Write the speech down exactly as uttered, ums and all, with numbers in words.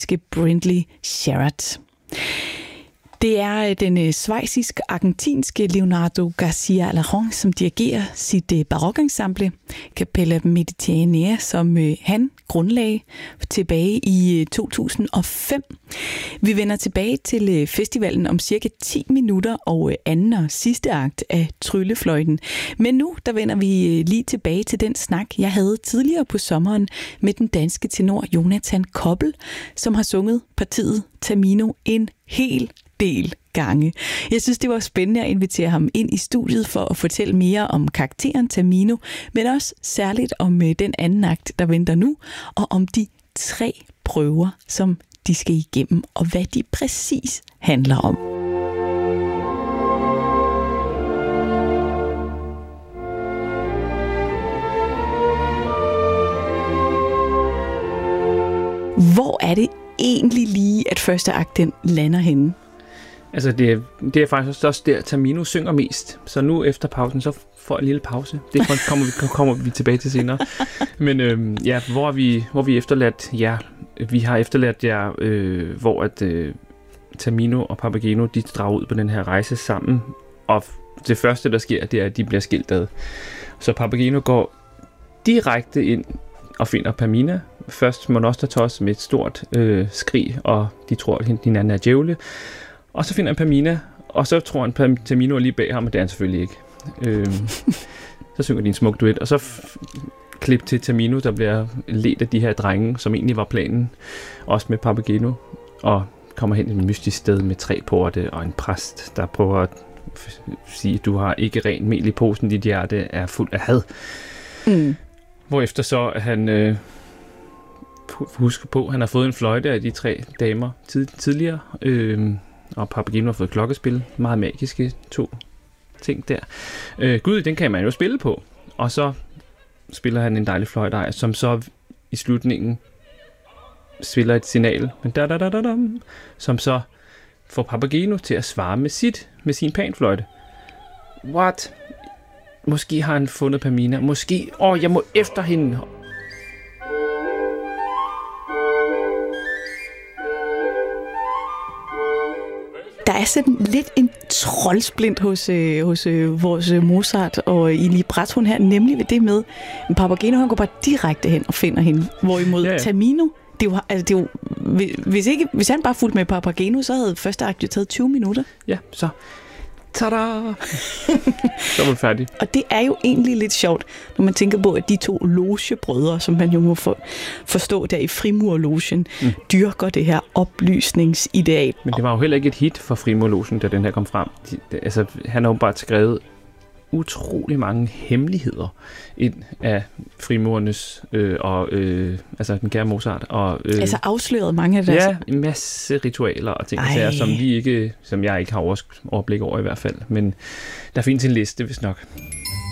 franske Brindley Sherratt. Det er den schweizisk-argentinske Leonardo Garcia Alarcón, som dirigerer sit barokensemble Capella Mediterranea, som han grundlagde tilbage i to tusind og fem. Vi vender tilbage til festivalen om cirka ti minutter og anden og sidste akt af Tryllefløjten. Men nu der vender vi lige tilbage til den snak, jeg havde tidligere på sommeren med den danske tenor Jonathan Koppel, som har sunget partiet Tamino en hel del gange. Jeg synes, det var spændende at invitere ham ind i studiet for at fortælle mere om karakteren Tamino, men også særligt om den anden akt, der venter nu, og om de tre prøver, som de skal igennem, og hvad de præcis handler om. Hvor er det egentlig lige, at første akt den lander henne? Altså, det er, det er faktisk også der, Tamino synger mest. Så nu efter pausen, så får jeg en lille pause. Det kommer vi, kommer vi tilbage til senere. Men øhm, ja, hvor er vi, hvor er vi efterladt jer? Ja, vi har efterladt jer, øh, hvor at øh, Tamino og Papageno, de drager ud på den her rejse sammen. Og det første, der sker, det er, at de bliver skilt ad. Så Papageno går direkte ind og finder Pamina. Først Monostatos med et stort øh, skrig, og de tror, at hinanden er djævle. Og så finder han Pamina, og så tror han, at Tamino er lige bag ham, og det er han selvfølgelig ikke. Øhm, så synger de en smuk duet, og så f- klip til Tamino, der bliver ledt af de her drenge, som egentlig var planen, også med Papageno, og kommer hen til et mystisk sted med tre porte og en præst, der prøver at f- sige, at du har ikke rent mel i posen, dit hjerte er fuld af had. Mm. Hvorefter så han... Øh, husk på, han har fået en fløjte af de tre damer tid- tidligere, øh, og Papageno har fået klokkespil. Meget magiske to ting der. Øh, Gud, den kan man jo spille på. Og så spiller han en dejlig fløjteejer, som så i slutningen spiller et signal, da, da, da, da, da, som så får Papageno til at svare med, sit, med sin panfløjte. What? Måske har han fundet Pamina. Måske, åh, oh, jeg må efter hende. Der er sådan lidt en troldsplint hos, øh, hos øh, vores Mozart og i librettoen her, nemlig ved det med, at Papageno han går bare direkte hen og finder hende, hvorimod ja, ja. Tamino, det er jo, altså, det er jo, hvis, ikke, hvis han bare fulgte med Papageno, så havde første akt jo taget tyve minutter. Ja, så tada! Så var vi færdige. Og det er jo egentlig lidt sjovt, når man tænker på, at de to logebrødre, som man jo må for, forstå der i Frimurlogen, mm. dyrker det her oplysningsideal. Men det var jo heller ikke et hit for Frimurlogen, da den her kom frem. De, de, altså, han har jo bare skrevet utrolig mange hemmeligheder ind af frimurernes øh, og øh, altså den kære Mozart og øh, altså afsløret mange af deres ja, en masse ritualer og ting der, som vi ikke som jeg ikke har overblik over i hvert fald, men der findes en liste vist nok.